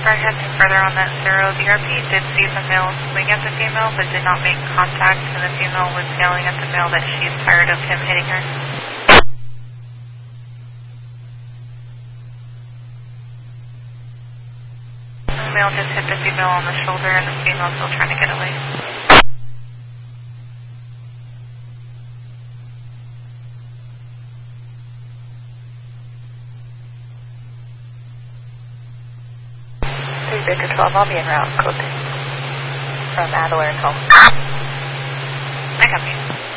Advancing further on that 0, the RP did see the male swing at the female, but did not make contact, and the female was yelling at the male that she's tired of him hitting her. The male just hit the female on the shoulder, and the female's still trying to get away. Baker 12, I'll be en route, code from Adler and home. I copy.